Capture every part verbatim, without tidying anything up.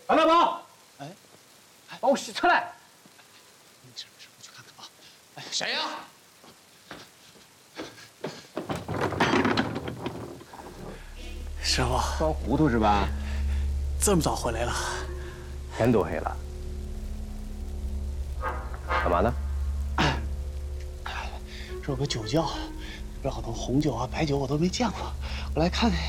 王大宝， 哎， 把我洗出来。 没事没事，我去看看啊。哎，谁呀？师傅， 装糊涂是吧？ 这么早回来了？ 天都黑了。干嘛呢？ 这有个酒窖，这好多红酒啊、白酒我都没见过，我来看看。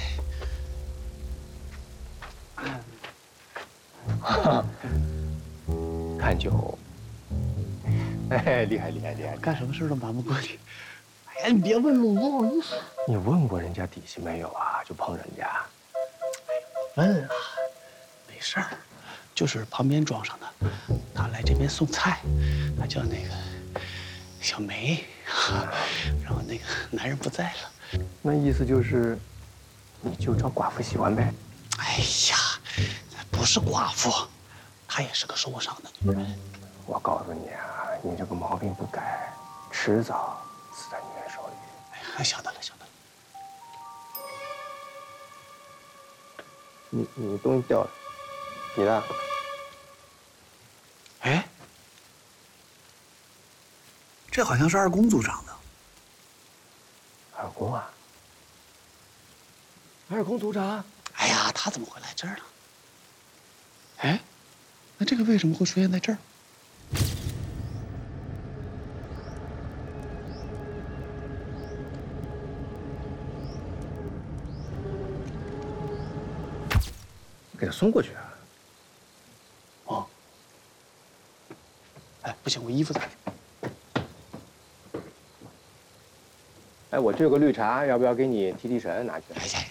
看酒。哎，厉害厉害厉害！ 干什么事都瞒不过你。哎呀，你别问了，我不好意思。 你问过人家底细没有啊？就碰人家。 问了，没事儿，就是旁边庄上的，他来这边送菜，他叫那个小梅，然后那个男人不在了。 那意思就是，你就招寡妇喜欢呗？ 哎呀，不是寡妇，她也是个受过伤的女人。 我告诉你啊，你这个毛病不改，迟早死在女人手里。 哎呀，晓得了，晓得了。 你你东西掉了，你呢？ 哎，这好像是二公组长的。 二公啊？二公组长？ 哎呀，他怎么会来这儿呢？哎，那这个为什么会出现在这儿？ 给他送过去啊。 哦。哎，不行，我衣服在里。 哎，我这有个绿茶，要不要给你提提神？拿去。 哎呀，